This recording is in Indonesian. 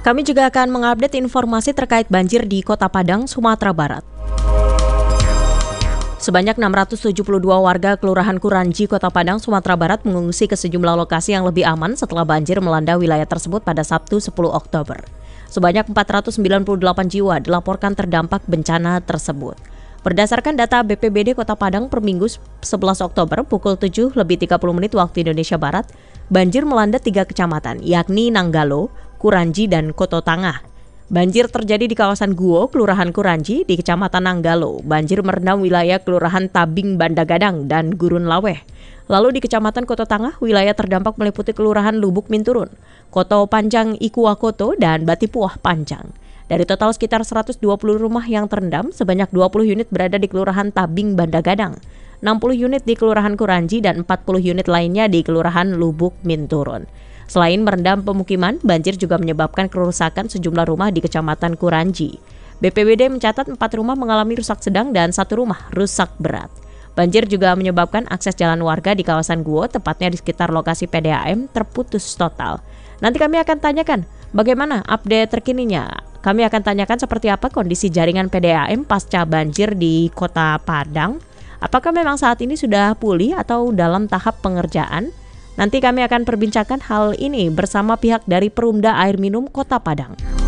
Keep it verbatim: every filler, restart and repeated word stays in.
Kami juga akan mengupdate informasi terkait banjir di Kota Padang, Sumatera Barat. Sebanyak enam ratus tujuh puluh dua warga Kelurahan Kuranji, Kota Padang, Sumatera Barat mengungsi ke sejumlah lokasi yang lebih aman setelah banjir melanda wilayah tersebut pada Sabtu sepuluh Oktober. Sebanyak empat ratus sembilan puluh delapan jiwa dilaporkan terdampak bencana tersebut. Berdasarkan data B P B D Kota Padang per Minggu sebelas Oktober pukul tujuh lebih tiga puluh menit waktu Indonesia Barat, banjir melanda tiga kecamatan, yakni Nanggalo, Kuranji, dan Koto Tangah. Banjir terjadi di kawasan Guo, Kelurahan Kuranji, di Kecamatan Nanggalo. Banjir merendam wilayah Kelurahan Tabing Bandagadang dan Gurun Laweh. Lalu di Kecamatan Koto Tangah, wilayah terdampak meliputi Kelurahan Lubuk Minturun, Koto Panjang Ikua Koto, dan Batipuah Panjang. Dari total sekitar seratus dua puluh rumah yang terendam, sebanyak dua puluh unit berada di Kelurahan Tabing Bandagadang, enam puluh unit di Kelurahan Kuranji, dan empat puluh unit lainnya di Kelurahan Lubuk Minturun. Selain merendam pemukiman, banjir juga menyebabkan kerusakan sejumlah rumah di Kecamatan Kuranji. B P B D mencatat empat rumah mengalami rusak sedang dan satu rumah rusak berat. Banjir juga menyebabkan akses jalan warga di kawasan Guo, tepatnya di sekitar lokasi P D A M, terputus total. Nanti kami akan tanyakan bagaimana update terkininya. Kami akan tanyakan seperti apa kondisi jaringan P D A M pasca banjir di Kota Padang. Apakah memang saat ini sudah pulih atau dalam tahap pengerjaan? Nanti kami akan perbincangkan hal ini bersama pihak dari Perumda Air Minum Kota Padang.